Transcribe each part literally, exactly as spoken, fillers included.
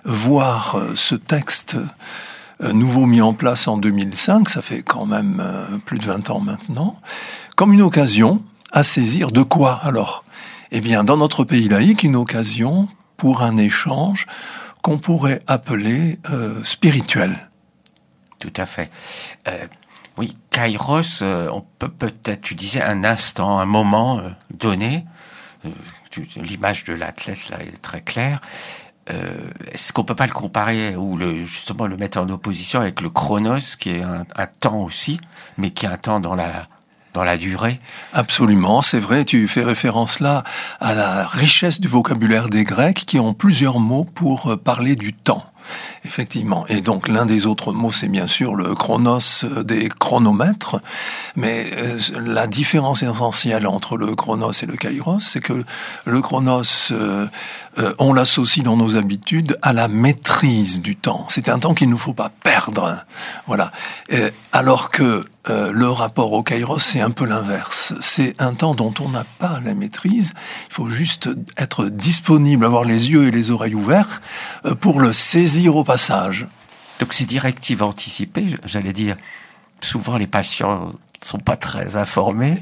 voir ce texte nouveau mis en place en deux mille cinq, ça fait quand même plus de vingt ans maintenant, comme une occasion à saisir de quoi alors ? Eh bien, dans notre pays laïque, une occasion pour un échange qu'on pourrait appeler euh, spirituel. Tout à fait. Euh, oui, Kairos, euh, on peut peut-être, tu disais un instant, un moment euh, donné. Euh, tu, l'image de l'athlète là est très claire. Euh, est-ce qu'on peut pas le comparer ou le justement le mettre en opposition avec le chronos, qui est un, un temps aussi, mais qui est un temps dans la dans la durée? Absolument, c'est vrai, tu fais référence là à la richesse du vocabulaire des Grecs qui ont plusieurs mots pour parler du temps. Effectivement. Et donc, l'un des autres mots, c'est bien sûr le chronos des chronomètres. Mais euh, la différence essentielle entre le chronos et le kairos, c'est que le chronos, euh, euh, on l'associe dans nos habitudes à la maîtrise du temps. C'est un temps qu'il ne faut pas perdre. Voilà. Et, alors que euh, le rapport au kairos, c'est un peu l'inverse. C'est un temps dont on n'a pas la maîtrise. Il faut juste être disponible, avoir les yeux et les oreilles ouverts euh, pour le saisir au passage. Donc ces directives anticipées, j'allais dire, souvent les patients sont pas très informés.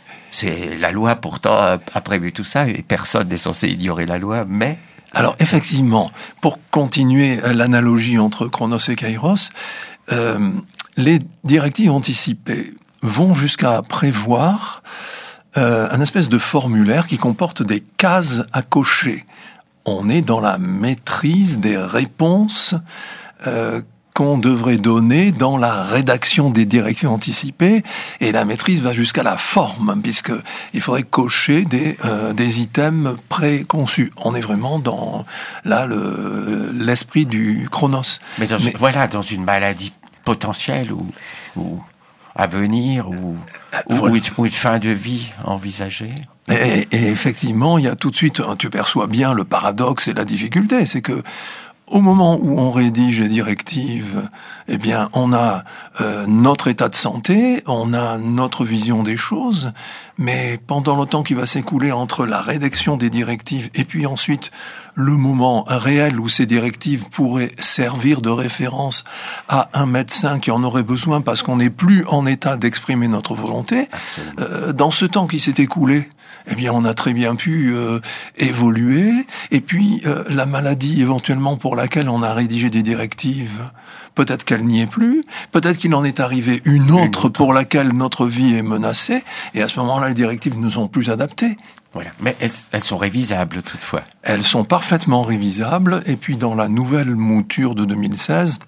C'est la loi pourtant a prévu tout ça et personne n'est censé ignorer la loi, mais... Alors effectivement, pour continuer l'analogie entre chronos et kairos, euh, les directives anticipées vont jusqu'à prévoir euh, un espèce de formulaire qui comporte des cases à cocher. On est dans la maîtrise des réponses euh, qu'on devrait donner dans la rédaction des directives anticipées, et la maîtrise va jusqu'à la forme, puisque il faudrait cocher des, euh, des items préconçus. On est vraiment dans là le, l'esprit du chronos. Mais, dans, Mais voilà, dans une maladie potentielle ou, ou à venir ou, ou, voilà. ou une fin de vie envisagée. Et, et effectivement, il y a tout de suite, tu perçois bien le paradoxe et la difficulté, c'est que au moment où on rédige les directives, eh bien, on a euh, notre état de santé, on a notre vision des choses, mais pendant le temps qui va s'écouler entre la rédaction des directives et puis ensuite le moment réel où ces directives pourraient servir de référence à un médecin qui en aurait besoin parce qu'on n'est plus en état d'exprimer notre volonté, euh, dans ce temps qui s'est écoulé, eh bien, on a très bien pu euh, évoluer. Et puis, euh, la maladie, éventuellement, pour laquelle on a rédigé des directives, peut-être qu'elle n'y est plus. Peut-être qu'il en est arrivé une autre, une autre pour laquelle notre vie est menacée. Et à ce moment-là, les directives ne sont plus adaptées. Voilà. Mais elles, elles sont révisables, toutefois. Elles sont parfaitement révisables. Et puis, dans la nouvelle mouture de deux mille seize...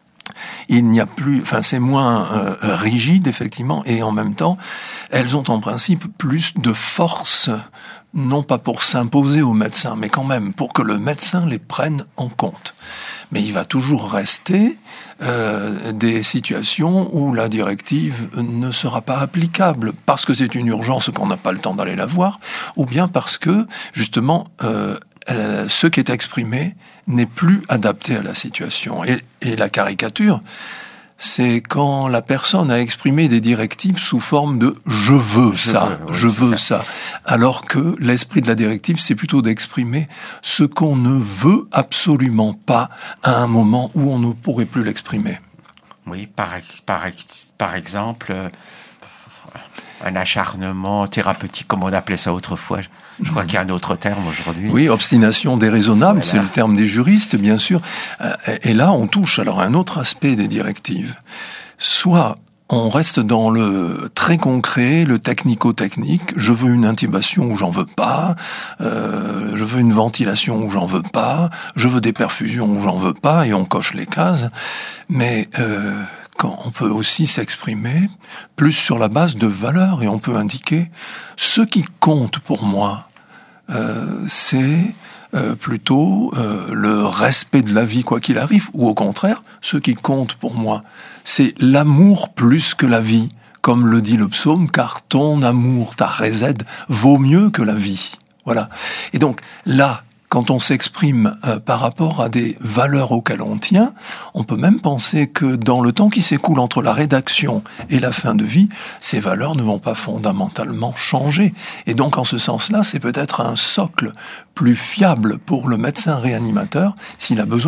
il n'y a plus, enfin c'est moins euh, rigide effectivement, et en même temps, elles ont en principe plus de force, non pas pour s'imposer au médecin, mais quand même pour que le médecin les prenne en compte. Mais il va toujours rester euh, des situations où la directive ne sera pas applicable parce que c'est une urgence qu'on n'a pas le temps d'aller la voir, ou bien parce que justement euh, ce qui est exprimé n'est plus adapté à la situation. Et, et la caricature, c'est quand la personne a exprimé des directives sous forme de « je veux ça, je veux, oui, je veux ça. ça », alors que l'esprit de la directive, c'est plutôt d'exprimer ce qu'on ne veut absolument pas à un moment où on ne pourrait plus l'exprimer. Oui, par, par, par exemple, un acharnement thérapeutique, comme on appelait ça autrefois. Je crois qu'il y a un autre terme aujourd'hui. Oui, obstination déraisonnable, voilà. C'est le terme des juristes, bien sûr. Et là, on touche alors à un autre aspect des directives. Soit on reste dans le très concret, le technico-technique. Je veux une intubation ou j'en veux pas. Euh, je veux une ventilation ou j'en veux pas. Je veux des perfusions ou j'en veux pas. Et on coche les cases. Mais euh, quand on peut aussi s'exprimer plus sur la base de valeurs et on peut indiquer ce qui compte pour moi. Euh, c'est euh, plutôt euh, le respect de la vie quoi qu'il arrive, ou au contraire, ce qui compte pour moi, c'est l'amour plus que la vie, comme le dit le psaume, car ton amour, ta rézède, vaut mieux que la vie. Voilà. Et donc là, quand on s'exprime euh, par rapport à des valeurs auxquelles on tient, on peut même penser que dans le temps qui s'écoule entre la rédaction et la fin de vie, ces valeurs ne vont pas fondamentalement changer. Et donc, en ce sens-là, c'est peut-être un socle plus fiable pour le médecin réanimateur s'il a besoin